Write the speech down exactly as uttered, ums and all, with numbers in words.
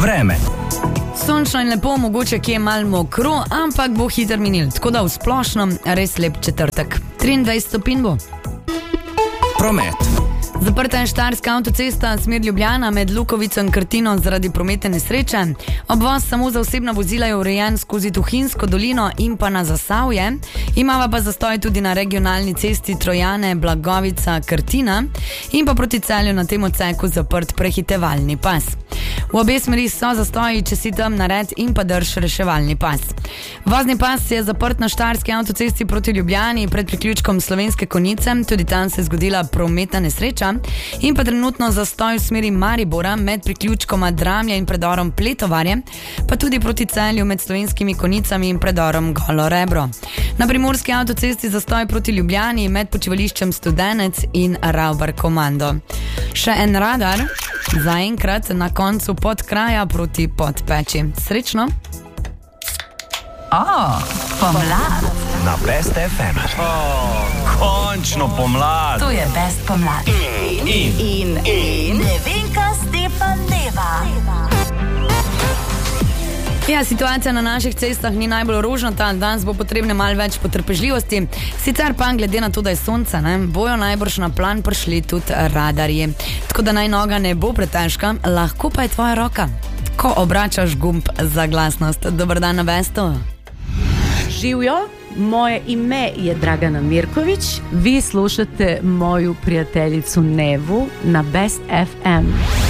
Vreme. Sončno in lepo, mogoče kje malo mokro, ampak bo hiter minil, tako da v splošno res lep četrtek. triindvajset stopinj bo. Promet. Zaprta je štajerska avtocesta smer Ljubljana med Lukovico in Krtino zaradi prometne nesreče. Obvoz samo za osebna vozila je urejen skozi Tuhinjsko dolino in pa na Zasavje. Imava pa zastoj tudi na regionalni cesti Trojane, Blagovica, Krtina in pa proti Celju na tem odseku zaprt prehitevalni pas. V obe smeri so zastoji, če si tam nared in pa drž reševalni pas. Vozni pas je zaprt na štajerski avtocesti proti Ljubljani pred priključkom Slovenske Konjice, tudi tam se je zgodila prometna nesreča. In pa trenutno zastoj v smeri Maribora med priključkoma Dramlje in predorom Pletovarje, pa tudi proti Celju med Slovenskimi Konjicami in predorom Golo Rebro. Na primorski avtocesti zastoj proti Ljubljani med počivališčem Studenec in Ravbar Komando. Še en radar, zaenkrat na koncu Podkraja proti Podpeči. Srečno! Oh, pomlad. Na Best ef em. Oh, končno pomlad. To je Best pomlad. In, in, in, in. Nevenka Stefaneva. Ja, situacija na naših cestah ni najbolj rožnata, danes bo potrebne malo več potrpežljivosti. Sicer pa, glede na to, da je sonce, ne, bojo najbrž na plan prišli tudi radarji. Tako da naj noga ne bo pretežka, lahko pa je tvoja roka, ko obračaš gumb za glasnost. Dobar dan na Bestu. Živjo, moje ime je Dragana Mirković, vi slušate moju prijateljicu Nevu na Best ef em.